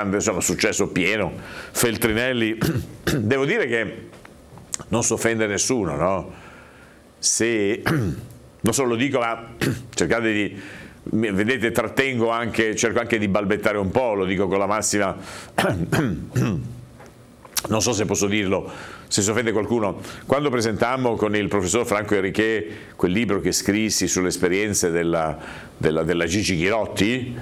grande, insomma successo pieno, Feltrinelli, devo dire che non si offende nessuno, no? Se, non solo lo dico, ma cercate di, vedete, trattengo anche, cerco anche di balbettare un po', lo dico con la massima, non so se posso dirlo, se si offende qualcuno. Quando presentammo con il professor Franco Enriquet quel libro che scrissi sulle esperienze della Gigi Ghirotti,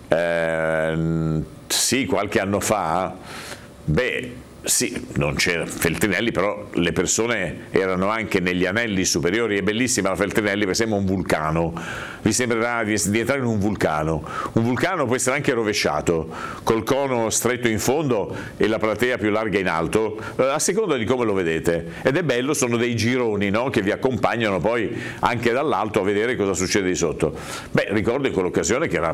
sì, qualche anno fa, sì, non c'era Feltrinelli, però le persone erano anche negli anelli superiori. È bellissima la Feltrinelli perché sembra un vulcano, vi sembrerà di entrare in un vulcano. Un vulcano può essere anche rovesciato, col cono stretto in fondo e la platea più larga in alto, a seconda di come lo vedete. Ed è bello, sono dei gironi, no? Che vi accompagnano poi anche dall'alto a vedere cosa succede di sotto. Ricordo in quell'occasione che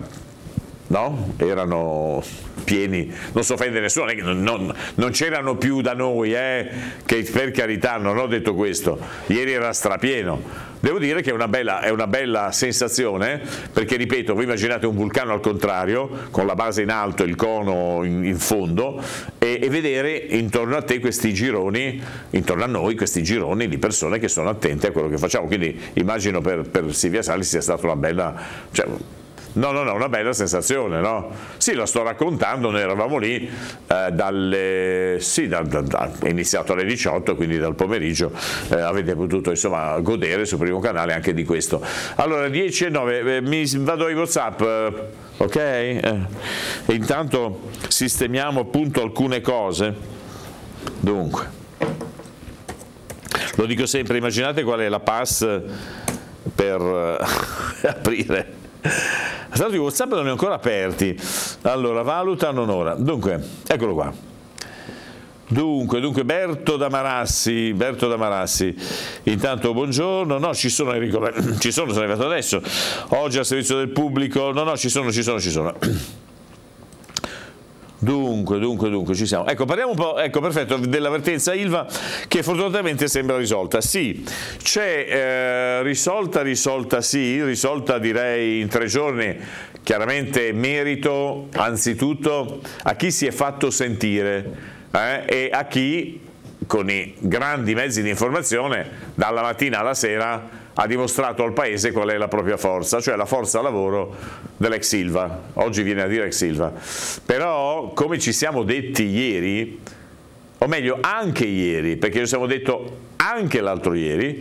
erano pieni, non si offende nessuno, non c'erano più da noi, che per carità, non ho detto questo, ieri era strapieno. Devo dire che è una bella sensazione, perché ripeto, voi immaginate un vulcano al contrario, con la base in alto e il cono in fondo, e vedere intorno a te questi gironi, intorno a noi questi gironi di persone che sono attente a quello che facciamo. Quindi immagino per Silvia Sali sia stata una bella, una bella sensazione, no? Sì, la sto raccontando, noi eravamo lì è iniziato alle 18, quindi dal pomeriggio avete potuto insomma godere sul primo canale anche di questo. Allora 10:09, mi vado ai WhatsApp, ok? E intanto sistemiamo appunto alcune cose. Dunque, lo dico sempre, immaginate qual è la pass per aprire. Tanto i WhatsApp non li ho ancora aperti. Allora, valuta non ora. Dunque, eccolo qua. Dunque, Berto da Marassi. Intanto buongiorno. No, ci sono, Enrico. Ci sono, sono arrivato adesso. Oggi al servizio del pubblico. No, ci sono. Dunque, ci siamo. Ecco, parliamo un po', ecco, perfetto, dell'avvertenza Ilva che fortunatamente sembra risolta. Sì, c'è risolta direi in 3 giorni, chiaramente merito anzitutto a chi si è fatto sentire e a chi con i grandi mezzi di informazione dalla mattina alla sera ha dimostrato al Paese qual è la propria forza, cioè la forza lavoro dell'ex Ilva. Oggi viene a dire ex Ilva. Però, come ci siamo detti ieri, o meglio anche ieri, perché ci siamo detto anche l'altro ieri,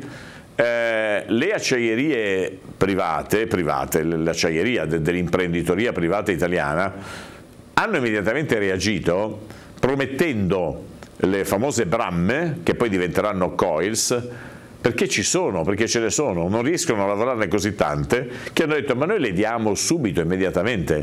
le acciaierie private, l'acciaieria dell'imprenditoria privata italiana, hanno immediatamente reagito promettendo le famose bramme, che poi diventeranno coils, perché ce ne sono, non riescono a lavorarne così tante, che hanno detto ma noi le diamo subito, immediatamente.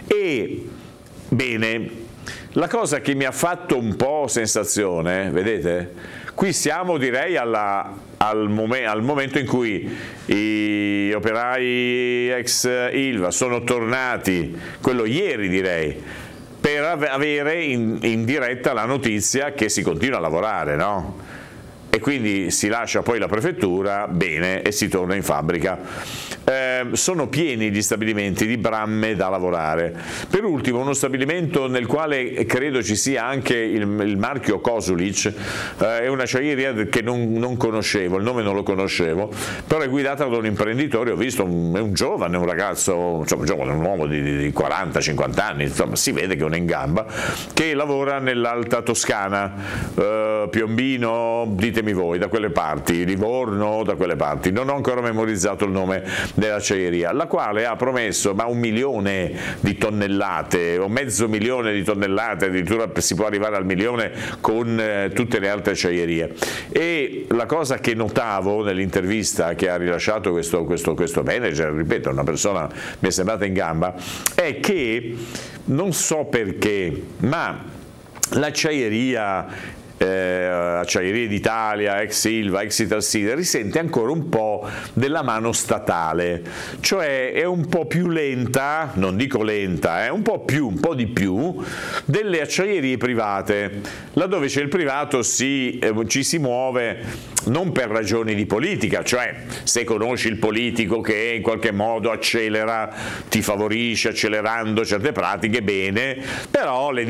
E bene, la cosa che mi ha fatto un po' sensazione, vedete, qui siamo direi al momento in cui gli operai ex Ilva sono tornati, quello ieri direi, per avere in diretta la notizia che si continua a lavorare, no? E quindi si lascia poi la prefettura, bene, e si torna in fabbrica. Sono pieni gli stabilimenti di bramme da lavorare. Per ultimo, uno stabilimento nel quale credo ci sia anche il marchio Kosulic, è un'acciaieria che non conoscevo, il nome non lo conoscevo, però è guidata da un imprenditore, ho visto, è un giovane, un ragazzo, insomma, un uomo di 40-50 anni, insomma, si vede che è un in gamba, che lavora nell'Alta Toscana, Piombino, ditemi voi, da quelle parti, Livorno, da quelle parti. Non ho ancora memorizzato il nome dell'acciaieria, la quale ha promesso 1 milione di tonnellate o 500.000 di tonnellate, addirittura si può arrivare al 1 milione con tutte le altre acciaierie. E la cosa che notavo nell'intervista che ha rilasciato questo manager, ripeto, una persona mi è sembrata in gamba, è che non so perché, ma l'acciaieria Acciaierie d'Italia, ex Ilva, ex Italsider, risente ancora un po' della mano statale, cioè è un po' più lenta, non dico lenta, un po' di più delle acciaierie private, laddove c'è il privato ci si muove non per ragioni di politica, cioè se conosci il politico che in qualche modo accelera, ti favorisce accelerando certe pratiche, bene, però le